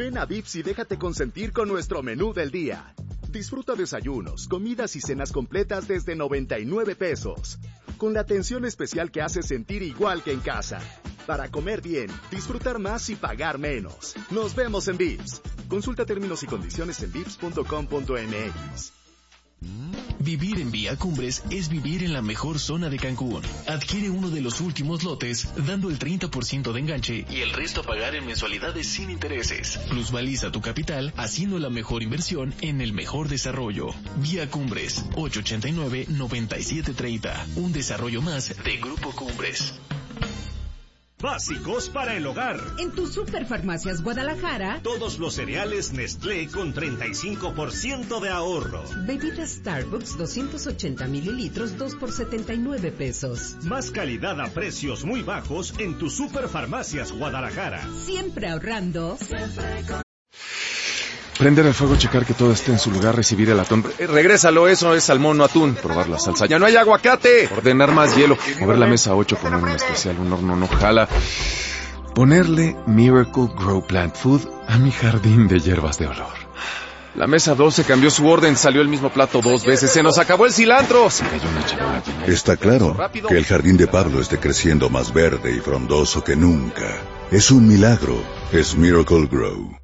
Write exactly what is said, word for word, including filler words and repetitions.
Ven a Vips y déjate consentir con nuestro menú del día. Disfruta desayunos, comidas y cenas completas desde noventa y nueve pesos. Con la atención especial que hace sentir igual que en casa. Para comer bien, disfrutar más y pagar menos. Nos vemos en Vips. Consulta términos y condiciones en vips punto com punto m x. Vivir en Vía Cumbres es vivir en la mejor zona de Cancún. Adquiere uno de los últimos lotes, dando el treinta por ciento de enganche y el resto a pagar en mensualidades sin intereses. Plusvaliza tu capital, haciendo la mejor inversión en el mejor desarrollo. Vía Cumbres, ocho ochenta y nueve, noventa y siete treinta. Un desarrollo más de Grupo Cumbres. Básicos para el hogar. En tu Superfarmacias Guadalajara, todos los cereales Nestlé con treinta y cinco por ciento de ahorro. Bebidas Starbucks doscientos ochenta mililitros, dos por setenta y nueve pesos. Más calidad a precios muy bajos en tu Superfarmacias Guadalajara. Siempre ahorrando. Siempre con... Prender el fuego, checar que todo esté en su lugar, recibir el atún. Eh, regrésalo, eso es salmón, no atún. Probar la salsa. ¡Ya no hay aguacate! Ordenar más hielo. Mover la mesa ocho, poner un especial, un horno no jala. Ponerle Miracle Grow Plant Food a mi jardín de hierbas de olor. La mesa doce cambió su orden, salió el mismo plato dos veces. ¡Se nos acabó el cilantro! Se cayó una charola llena. Está claro que el jardín de Pablo esté creciendo más verde y frondoso que nunca. Es un milagro. Es Miracle Grow.